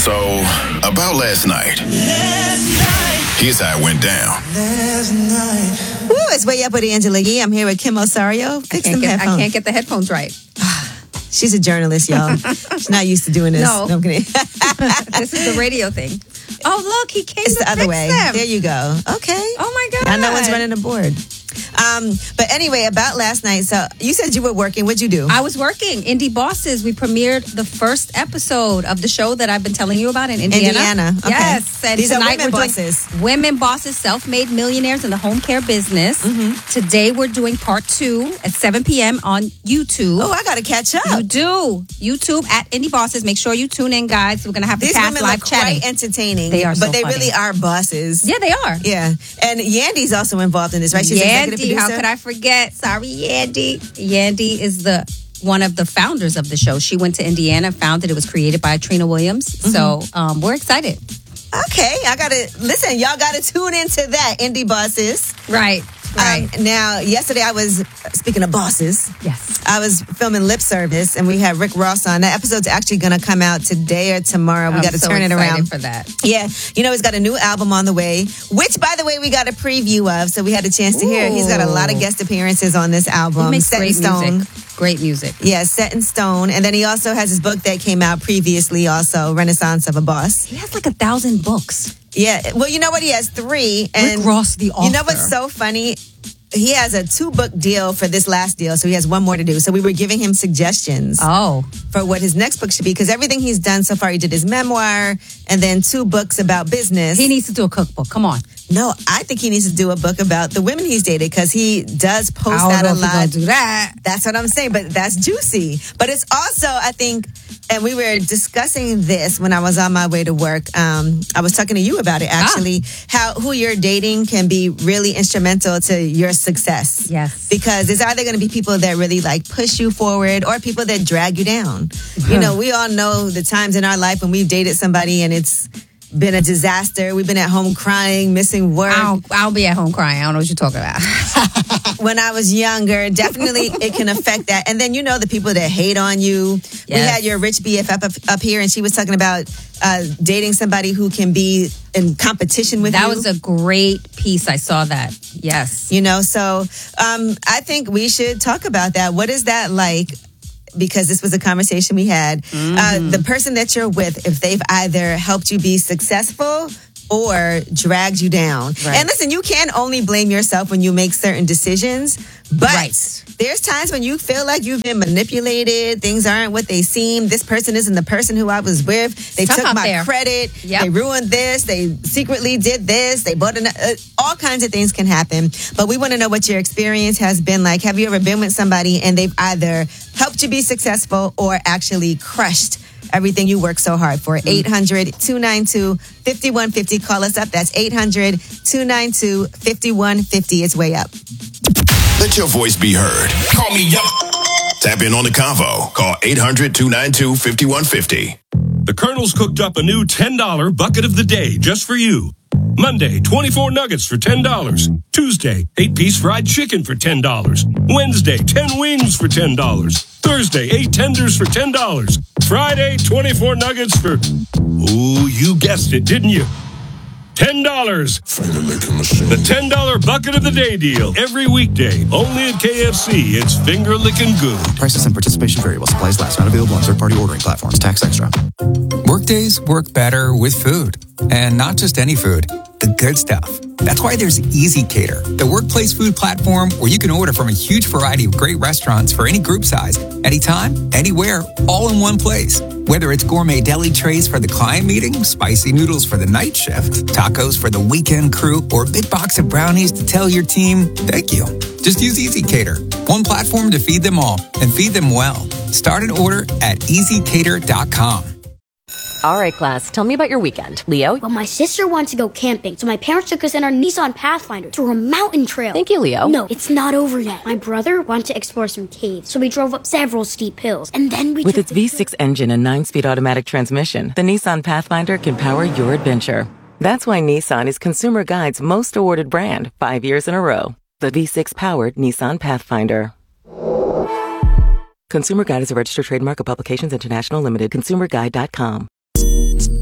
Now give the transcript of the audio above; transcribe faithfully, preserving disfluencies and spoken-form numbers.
So, about last night. Last night. Here's how it went down. Last night. Woo, it's Way Up with Angela Yee. I'm here with Kim Osorio. Fix I them can't, get, headphones. I can't get the headphones right. She's a journalist, y'all. She's not used to doing this. No. no I'm kidding. This is the radio thing. Oh, look, he came It's to the other fix way. them. There you go. Okay. Oh, my God. Now no one's running a board. Um, but anyway, about last night. So you said you were working. What'd you do? I was working. Indie Bosses. We premiered the first episode of the show that I've been telling you about in Indiana. Indiana. Okay. Yes. And These are tonight women we're bosses. doing women bosses, self-made millionaires in the home care business. Mm-hmm. Today we're doing part two at seven p.m. on YouTube. Oh, I got to catch up. You do. YouTube at Indie Bosses. Make sure you tune in, guys. We're going to have the These cast women live look chatting. quite entertaining. They are But so they funny. really are bosses. Yeah, they are. Yeah. And Yandy's also involved in this, right? She's executive Yandy, producer. how could I forget? Sorry, Yandy. Yandy is the one of the founders of the show. She went to Indiana, founded it. Was created by Trina Williams. Mm-hmm. So um, we're excited. Okay, I gotta listen. Y'all gotta tune into that, Indie Bosses. Right, right. Um, now, yesterday I was speaking of bosses. Yes. I was filming Lip Service, and we had Rick Ross on. That episode's actually going to come out today or tomorrow. We I'm got to so turn it excited around for that. Yeah, you know he's got a new album on the way, which, by the way, we got a preview of, so we had a chance to hear it. He's got a lot of guest appearances on this album. He makes Set great in Stone. music. Great music. Yeah, Set in Stone, and then he also has his book that came out previously, also Renaissance of a Boss. He has like a thousand books. Yeah, well, you know what? He has three, and Rick Ross, the author. You know what's so funny? He has a two-book deal for this last deal, so he has one more to do. So we were giving him suggestions Oh, for what his next book should be, because everything he's done so far, he did his memoir and then two books about business. he needs to do a cookbook. Come on. No, I think he needs to do a book about the women he's dated, because he does post I don't that know a if he's lot. gonna do that. That's what I'm saying, but that's juicy. But it's also, I think, and we were discussing this when I was on my way to work. Um, I was talking to you about it, actually, Ah. how who you're dating can be really instrumental to your success. Yes. Because it's either going to be people that really like push you forward or people that drag you down. You know, we all know the times in our life when we've dated somebody and it's been a disaster. We've been at home crying, missing work. I'll, I'll be at home crying. I don't know what you're talking about. When I was younger, definitely it can affect that. And then, you know, the people that hate on you. We Yes. had your rich B F F up, up here, and she was talking about uh, dating somebody who can be in competition with That you. was a great piece. I saw that. Yes. You know, so um, I think we should talk about that. What is that like? Because this was a conversation we had. Mm-hmm. Uh, the person that you're with, if they've either helped you be successful or dragged you down. Right. And listen, you can't only blame yourself when you make certain decisions, but Right. there's times when you feel like you've been manipulated, things aren't what they seem, this person isn't the person who I was with, they Tough took out my there. credit, Yep. they ruined this, they secretly did this, they bought an, uh, all kinds of things can happen. But we want to know what your experience has been like. Have you ever been with somebody and they've either helped you be successful or actually crushed everything you work so hard for? eight hundred, two nine two, five one five zero. Call us up. That's eight hundred, two nine two, five one five zero. It's Way Up. Let your voice be heard. Call me up. Tap in on the convo. Call eight hundred, two nine two, five one five zero. The Colonel's cooked up a new ten dollar bucket of the day just for you. Monday, twenty-four nuggets for ten dollars. Tuesday, eight-piece fried chicken for ten dollars. Wednesday, ten wings for ten dollars. Thursday, eight tenders for ten dollars. Friday, twenty-four nuggets for... Ooh, you guessed it, didn't you? ten dollars. The ten dollar bucket of the day deal. Every weekday. Only at K F C. It's finger licking good. Prices and participation variable. Supplies last. Not available on third-party ordering platforms. Tax extra. Workdays work better with food. And not just any food. The good stuff. That's why there's Easy Cater, the workplace food platform where you can order from a huge variety of great restaurants for any group size, anytime, anywhere, all in one place. Whether it's gourmet deli trays for the client meeting, spicy noodles for the night shift, tacos for the weekend crew, or a big box of brownies to tell your team, thank you. Just use Easy Cater. One platform to feed them all and feed them well. Start an order at easy cater dot com. All right, class, tell me about your weekend. Leo? Well, my sister wanted to go camping, so my parents took us in our Nissan Pathfinder to a mountain trail. Thank you, Leo. No, it's not over yet. My brother wanted to explore some caves, so we drove up several steep hills, and then we With took its the V six engine and nine-speed automatic transmission, the Nissan Pathfinder can power your adventure. That's why Nissan is Consumer Guide's most awarded brand five years in a row. The V six-powered Nissan Pathfinder. Consumer Guide is a registered trademark of Publications International Limited. consumer guide dot com.